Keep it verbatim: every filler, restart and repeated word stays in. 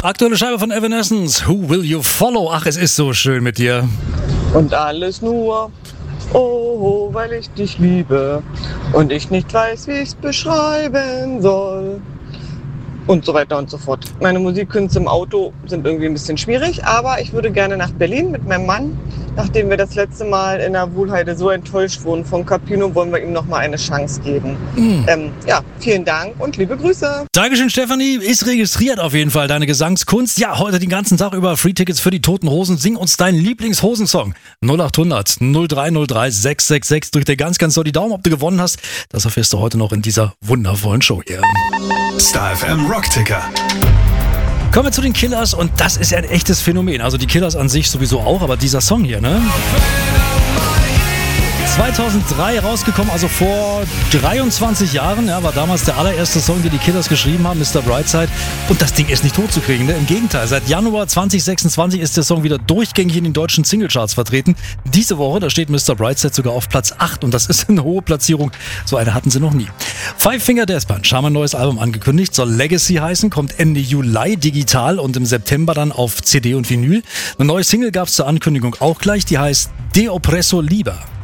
Aktuelle Scheibe von Evanescence. Who will you follow? Ach, es ist so schön mit dir. Und alles nur, oh, weil ich dich liebe und ich nicht weiß, wie ich's beschreiben soll. Und so weiter und so fort. Meine Musikkünste im Auto sind irgendwie ein bisschen schwierig, aber ich würde gerne nach Berlin mit meinem Mann. Nachdem wir das letzte Mal in der Wuhlheide so enttäuscht wurden von Capino, wollen wir ihm noch mal eine Chance geben. Mm. Ähm, ja, vielen Dank und liebe Grüße. Dankeschön, Stefanie. Ist registriert auf jeden Fall, deine Gesangskunst. Ja, heute den ganzen Tag über Free-Tickets für die Toten Hosen. Sing uns deinen Lieblingshosensong. null acht hundert null drei null drei sechs sechs sechs. Drück dir ganz, ganz so die Daumen, ob du gewonnen hast. Das erfährst du heute noch in dieser wundervollen Show hier. Star F M Rockticker. Kommen wir zu den Killers und das ist ja ein echtes Phänomen. Also die Killers an sich sowieso auch, aber dieser Song hier, ne? zweitausenddrei rausgekommen, also vor dreiundzwanzig Jahren, ja, war damals der allererste Song, den die Killers geschrieben haben, Mister Brightside. Und das Ding ist nicht totzukriegen, ne? Im Gegenteil, seit Januar zwanzig sechsundzwanzig ist der Song wieder durchgängig in den deutschen Singlecharts vertreten. Diese Woche, da steht Mister Brightside sogar auf Platz acht und das ist eine hohe Platzierung. So eine hatten sie noch nie. Five Finger Death Punch haben ein neues Album angekündigt, soll Legacy heißen, kommt Ende Juli digital und im September dann auf C D und Vinyl. Eine neue Single gab es zur Ankündigung auch gleich, die heißt De Oppresso Liber.